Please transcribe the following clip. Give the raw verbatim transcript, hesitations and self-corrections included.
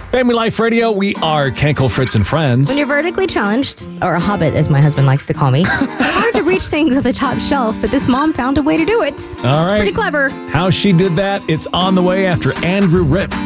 Family Life Radio, we are Kenkel, Fritz, and Friends. When you're vertically challenged, or a hobbit as my husband likes to call me, it's hard to reach things on the top shelf, but this mom found a way to do it. All it's right. pretty clever. How she did that, it's on the way after Andrew Ripp.